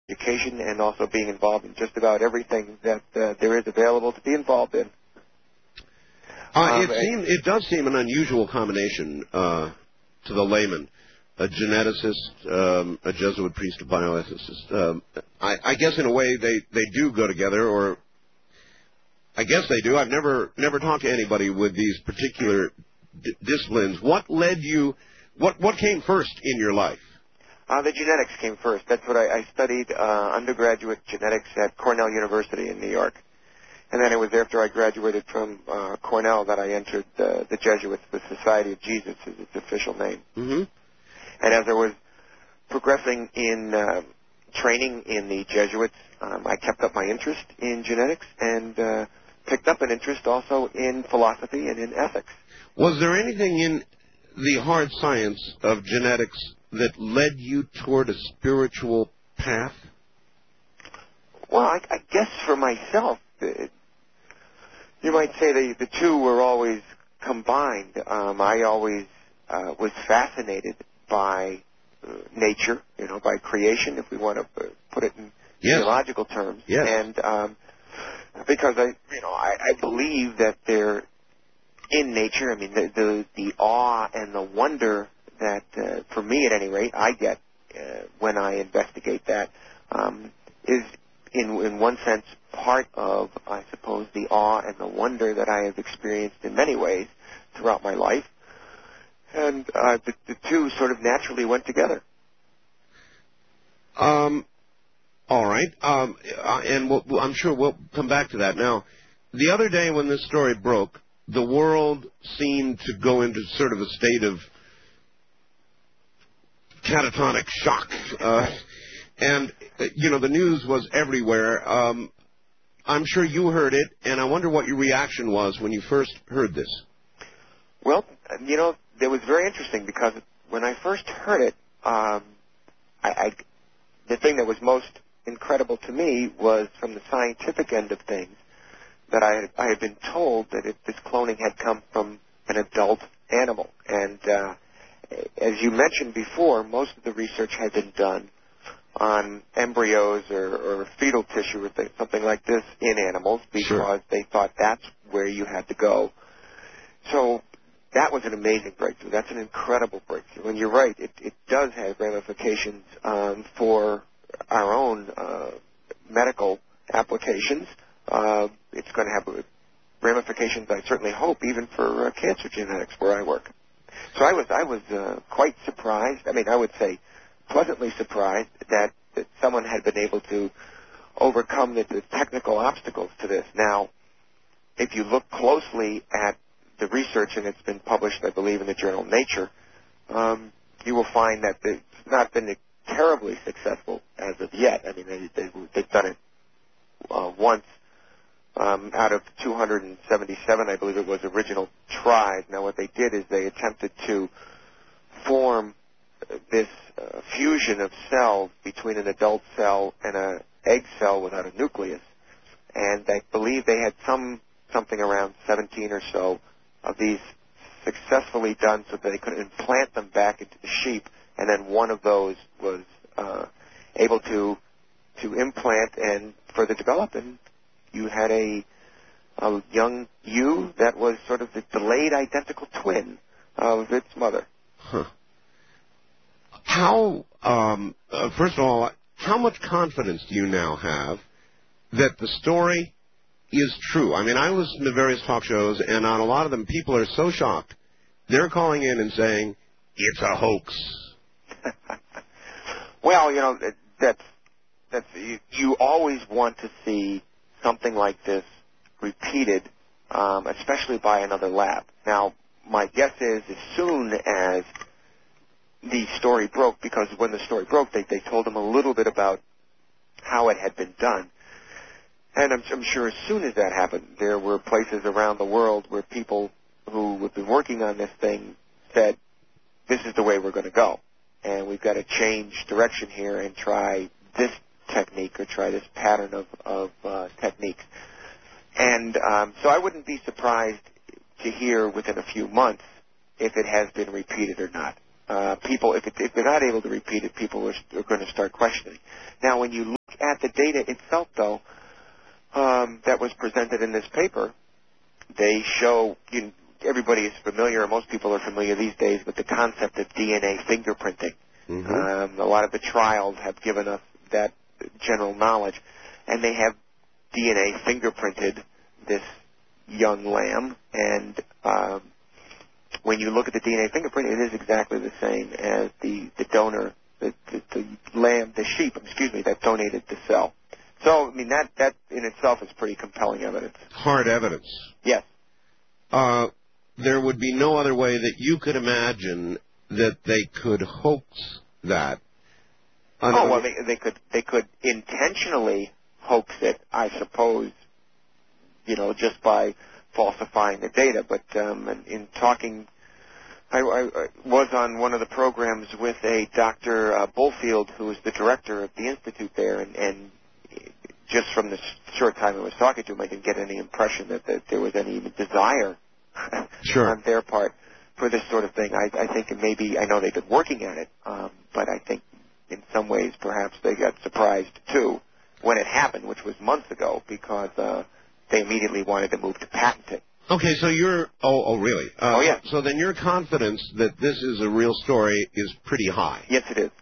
education and also being involved in just about everything that there is available to be involved in. It does seem an unusual combination to the layman. A geneticist, a Jesuit priest, a bioethicist. I guess in a way they do go together, or I guess they do. I've never talked to anybody with these particular disciplines. What led you? What came first in your life? The genetics came first. That's what I studied undergraduate genetics at Cornell University in New York. And then it was after I graduated from Cornell that I entered the Jesuits, the Society of Jesus is its official name. Mm-hmm. And as I was progressing in training in the Jesuits, I kept up my interest in genetics and picked up an interest also in philosophy and in ethics. Was there anything in the hard science of genetics that led you toward a spiritual path? Well, I guess for myself, you might say the two were always combined. I always was fascinated by nature, by creation, if we want to put it in theological terms. Yes. And because I believe that they're in nature. I mean, the awe and the wonder that, for me at any rate, I get when I investigate that is, in one sense, part of, I suppose, the awe and the wonder that I have experienced in many ways throughout my life. And the two sort of naturally went together. All right. And I'm sure we'll come back to that. Now, the other day when this story broke, the world seemed to go into sort of a state of catatonic shock. And, the news was everywhere. I'm sure you heard it, and I wonder what your reaction was when you first heard this. Well, it was very interesting because when I first heard it, the thing that was most incredible to me was from the scientific end of things that I had been told that this cloning had come from an adult animal. And as you mentioned before, most of the research had been done on embryos or fetal tissue or something like this in animals because they thought that's where you had to go. So that was an amazing breakthrough. That's an incredible breakthrough. And you're right, it does have ramifications for our own medical applications. It's going to have ramifications, I certainly hope, even for cancer genetics where I work. So I was quite surprised. I mean, I would say pleasantly surprised that someone had been able to overcome the technical obstacles to this. Now, if you look closely at the research, and it's been published, I believe, in the journal Nature, you will find that it's not been terribly successful as of yet. I mean, they've done it once out of 277, I believe it was, original tries. Now, what they did is they attempted to form this fusion of cells between an adult cell and an egg cell without a nucleus. And I believe they had something around 17 or so of these successfully done so that they could implant them back into the sheep, and then one of those was able to implant and further develop, and you had a young ewe that was sort of the delayed identical twin of its mother. Huh. How, first of all, how much confidence do you now have that the story is true? I mean, I listen to various talk shows, and on a lot of them, people are so shocked. They're calling in and saying, it's a hoax. Well, you always want to see something like this repeated, especially by another lab. Now, my guess is as soon as the story broke, because when the story broke, they told them a little bit about how it had been done. And I'm sure as soon as that happened, there were places around the world where people who have been working on this thing said, this is the way we're going to go. And we've got to change direction here and try this technique or try this pattern of techniques. And so I wouldn't be surprised to hear within a few months if it has been repeated or not. People, if they're not able to repeat it, people are going to start questioning. Now, when you at the data itself, though, that was presented in this paper, they show, everybody is familiar, or most people are familiar these days with the concept of DNA fingerprinting. Mm-hmm. A lot of the trials have given us that general knowledge, and they have DNA fingerprinted this young lamb, and when you look at the DNA fingerprint, it is exactly the same as the donor, the lamb, the sheep, that donated the cell. So, I mean, that in itself is pretty compelling evidence. Hard evidence. Yes. There would be no other way that you could imagine that they could hoax that. Well, they could intentionally hoax it, I suppose, just by falsifying the data. But in talking, I was on one of the programs with a Dr. Bullfield, who is the director of the institute there, and just from the short time I was talking to him, I didn't get any impression that there was any desire sure. on their part for this sort of thing. I think it maybe, I know they've been working at it, but I think in some ways perhaps they got surprised too when it happened, which was months ago, because they immediately wanted to move to patent it. Okay, so you're, really? Yeah. So then your confidence that this is a real story is pretty high. Yes, it is.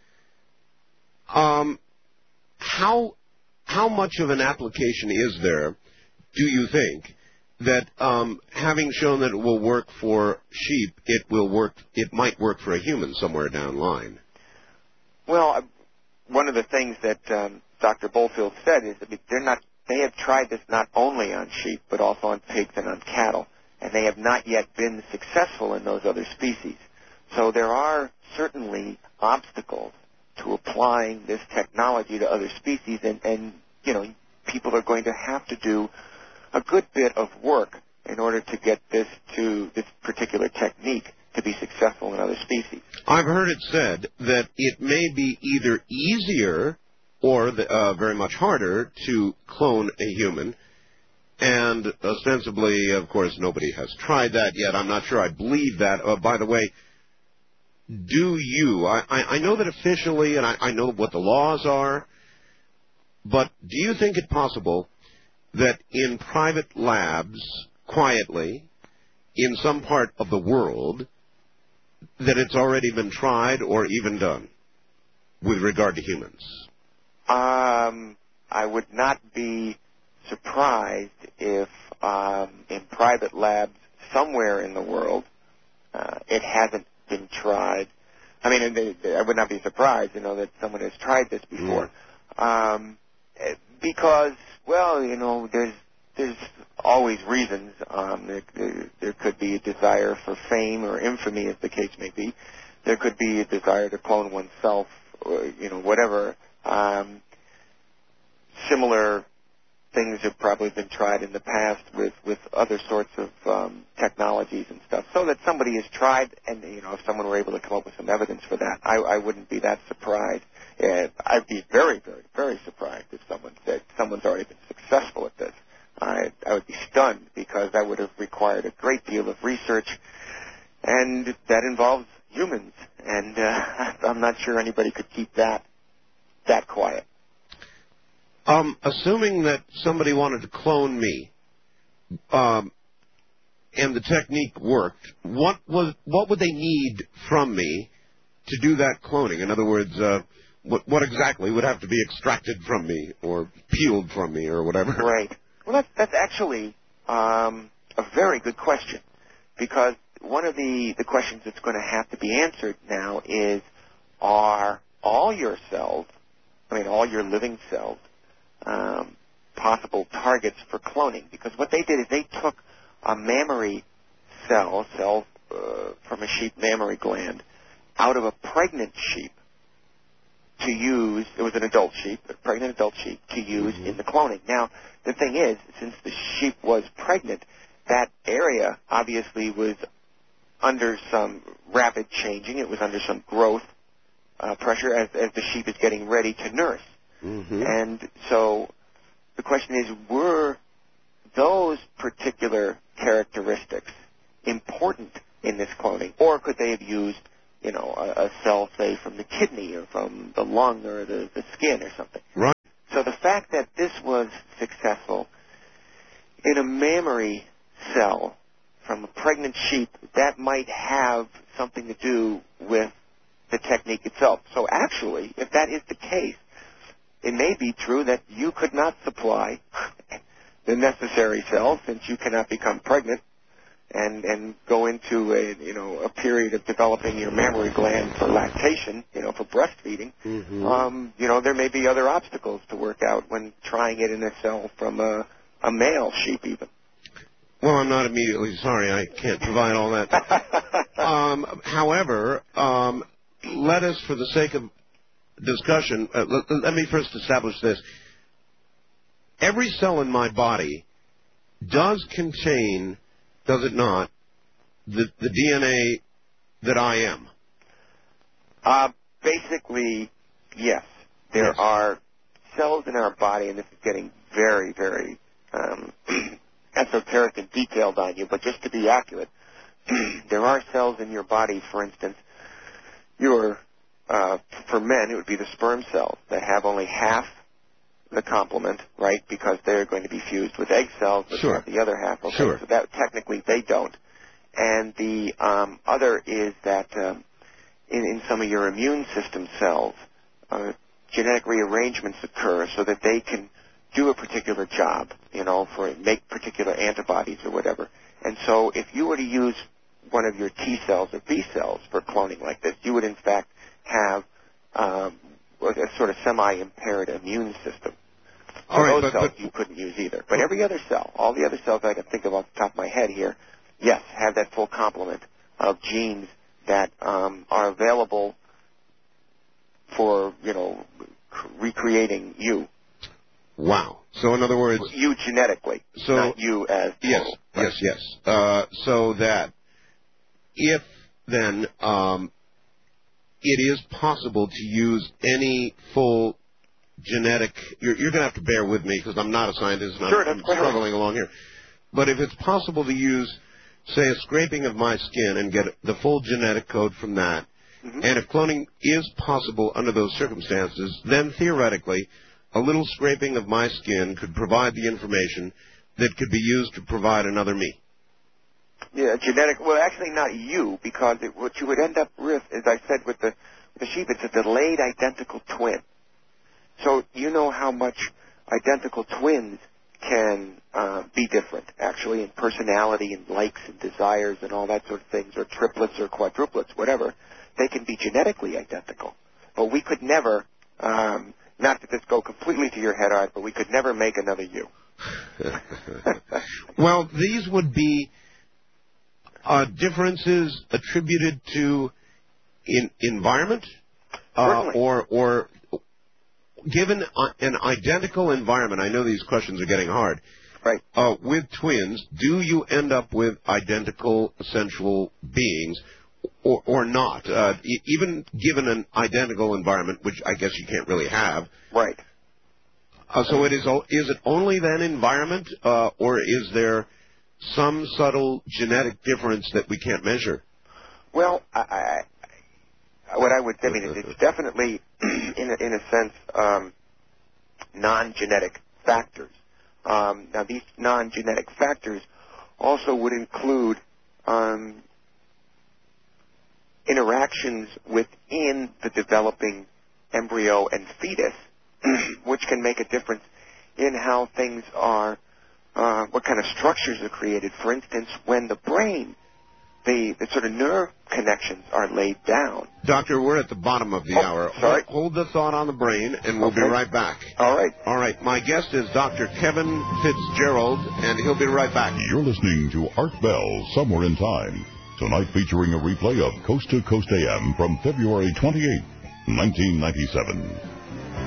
How much of an application is there, do you think, that having shown that it will work for sheep, it might work for a human somewhere down the line? Well, one of the things that Dr. Bullfield said is that they have tried this not only on sheep, but also on pigs and on cattle, and they have not yet been successful in those other species. So there are certainly obstacles to applying this technology to other species, and people are going to have to do a good bit of work in order to get this particular technique to be successful in other species. I've heard it said that it may be either easier or very much harder to clone a human, and ostensibly, of course, nobody has tried that yet. I'm not sure I believe that. By the way, do you? I know that officially, and I know what the laws are, but do you think it possible that in private labs, quietly, in some part of the world, that it's already been tried or even done with regard to humans? I would not be surprised if in private labs somewhere in the world it hasn't been tried. I mean, I would not be surprised, that someone has tried this before. Because, well, there's always reasons. There could be a desire for fame or infamy, as the case may be. There could be a desire to clone oneself, or, whatever. Similar things have probably been tried in the past with other sorts of technologies and stuff, so that somebody has tried, and if someone were able to come up with some evidence for that, I wouldn't be that surprised. I'd be very, very, very surprised if someone said someone's already been successful at this. I would be stunned, because that would have required a great deal of research, and that involves humans, and I'm not sure anybody could keep that quiet. Assuming that somebody wanted to clone me, and the technique worked, what would they need from me to do that cloning? In other words, what exactly would have to be extracted from me or peeled from me or whatever? Right. Well, that's actually a very good question, because one of the questions that's going to have to be answered now is, are all your cells, all your living cells, possible targets for cloning? Because what they did is they took a mammary cell from a sheep mammary gland out of a pregnant sheep to use. It was an adult sheep, a pregnant adult sheep, to use in the cloning. Now, the thing is, since the sheep was pregnant, that area obviously was under some rapid changing. It was under some growth pressure as the sheep is getting ready to nurse. And so the question is, were those particular characteristics important in this cloning, or could they have used, a cell, say, from the kidney or from the lung or the skin or something? Right. So the fact that this was successful in a mammary cell from a pregnant sheep, that might have something to do with the technique itself. So actually, if that is the case, it may be true that you could not supply the necessary cells since you cannot become pregnant and go into a period of developing your mammary gland for lactation, for breastfeeding. There may be other obstacles to work out when trying it in a cell from a male sheep even. Well, I'm not immediately sorry. I can't provide all that. However, let us, for the sake of discussion, let me first establish this. Every cell in my body does contain, does it not, the DNA that I am? Basically, yes. There are cells in our body, and this is getting very, very esoteric and detailed on you, but just to be accurate, there are cells in your body, for instance, for men, it would be the sperm cells that have only half the complement, right, because they're going to be fused with egg cells, but sure. the other half, okay, sure. So that technically they don't. And the other is that in some of your immune system cells, genetic rearrangements occur so that they can do a particular job, make particular antibodies or whatever. And so if you were to use one of your T cells or B cells for cloning like this, you would in fact have a sort of semi-impaired immune system. So all right, those cells you couldn't use either. But every other cell, all the other cells I can think of off the top of my head here, yes, have that full complement of genes that are available for, recreating you. Wow. So in other words, you genetically, not you as total. Yes. So that if then it is possible to use any full genetic, you're going to have to bear with me because I'm not a scientist and sure, I'm struggling along here. But if it's possible to use, say, a scraping of my skin and get the full genetic code from that, and if cloning is possible under those circumstances, then theoretically, a little scraping of my skin could provide the information that could be used to provide another me. Yeah, well, actually not you, because what you would end up with, as I said with the sheep, it's a delayed identical twin. So you know how much identical twins can be different, actually, in personality and likes and desires and all that sort of things, or triplets or quadruplets, whatever. They can be genetically identical. But we could never, not to just go completely to your head, Art, but we could never make another you. Well, these would be differences attributed to environment, or given an identical environment. I know these questions are getting hard. Right. With twins, do you end up with identical essential beings, or not? Even given an identical environment, which I guess you can't really have. Right. So is it only then environment, or is there some subtle genetic difference that we can't measure? Well, it's definitely, in a sense, non-genetic factors. Now, these non-genetic factors also would include interactions within the developing embryo and fetus, which can make a difference in how things are, what kind of structures are created. For instance, when the brain, the sort of nerve connections are laid down. Doctor, we're at the bottom of the hour. Sorry. Hold the thought on the brain, and we'll be right back. All right. All right. My guest is Dr. Kevin Fitzgerald, and he'll be right back. You're listening to Art Bell, Somewhere in Time. Tonight featuring a replay of Coast to Coast AM from February 28, 1997.